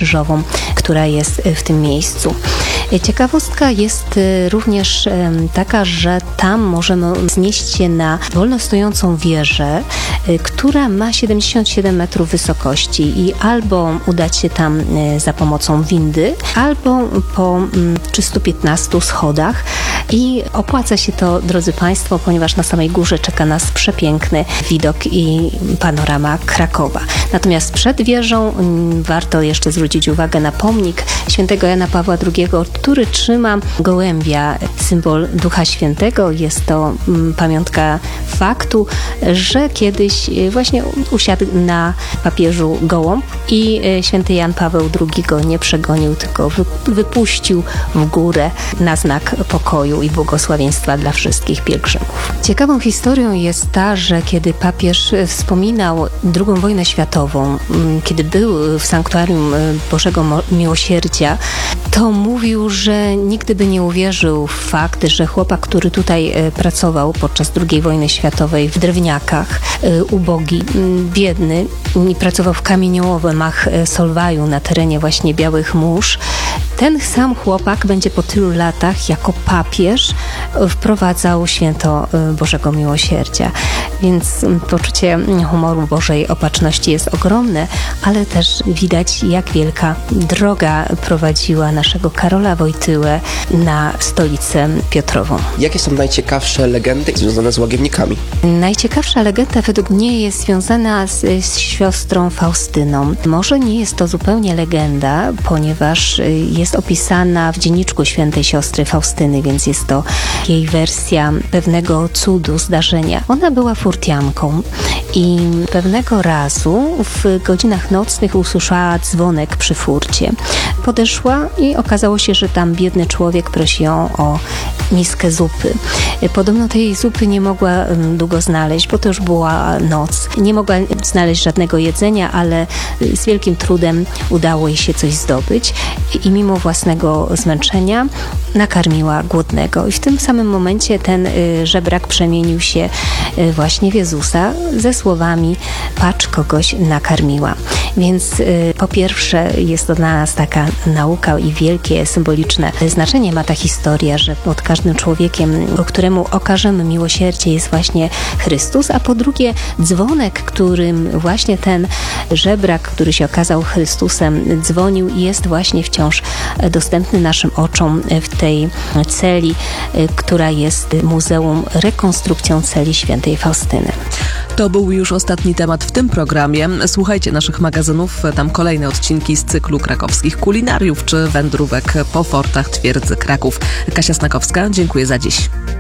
krzyżową, która jest w tym miejscu. Ciekawostka jest również taka, że tam możemy wznieść się na wolno stojącą wieżę, która ma 77 metrów wysokości i albo udać się tam za pomocą windy, albo po 315 schodach i opłaca się to, drodzy Państwo, ponieważ na samej górze czeka nas przepiękny widok i panorama Krakowa. Natomiast przed wieżą warto jeszcze zwrócić uwagę na pomnik świętego Jana Pawła II, który trzyma gołębia, symbol Ducha Świętego. Jest to pamiątka faktu, że kiedyś właśnie usiadł na papieżu gołąb i święty Jan Paweł II go nie przegonił, tylko wypuścił w górę na znak pokoju i błogosławieństwa dla wszystkich pielgrzymów. Ciekawą historią jest ta, że kiedy papież wspominał II wojnę światową, kiedy był w sanktuarium Bożego Miłosierdzia, to mówił, że nigdy by nie uwierzył w fakt, że chłopak, który tutaj pracował podczas II wojny światowej w drewniakach, ubogi, biedny, i pracował w kamieniołomach Solwaju na terenie właśnie Białych Mórz, ten sam chłopak będzie po tylu latach jako papież wprowadzał święto Bożego Miłosierdzia. Więc poczucie humoru Bożej Opatrzności jest ogromne, ale też widać, jak wielka droga prowadziła naszego Karola Wojtyłę na stolicę Piotrową. Jakie są najciekawsze legendy związane z łagiewnikami? Najciekawsza legenda według mnie jest związana z siostrą Faustyną. Może nie jest to zupełnie legenda, ponieważ jest opisana w dzienniczku świętej siostry Faustyny, więc jest to jej wersja pewnego cudu, zdarzenia. Ona była furtianką i pewnego razu w godzinach nocnych usłyszała dzwonek przy furcie. Podeszła i okazało się, że tam biedny człowiek prosi ją o miskę zupy. Podobno tej zupy nie mogła długo znaleźć, bo to już była noc. Nie mogła znaleźć żadnego jedzenia, ale z wielkim trudem udało jej się coś zdobyć i mimo własnego zmęczenia nakarmiła głodnego. I w tym samym momencie ten żebrak przemienił się właśnie w Jezusa ze słowami: patrz, kogoś nakarmiła. Więc po pierwsze jest to dla nas taka nauka i wielkie symboliczne znaczenie ma ta historia, że pod każdym człowiekiem, któremu okażemy miłosierdzie, jest właśnie Chrystus, a po drugie dzwonek, którym właśnie ten żebrak, który się okazał Chrystusem, dzwonił, jest właśnie wciąż dostępny naszym oczom w tej celi, która jest Muzeum Rekonstrukcją Celi Świętej Faustyny. To był już ostatni temat w tym programie. Słuchajcie naszych magazynów, tam kolejne odcinki z cyklu krakowskich kulinariów czy wędrówek po fortach twierdzy Kraków. Kasia Snakowska, dziękuję za dziś.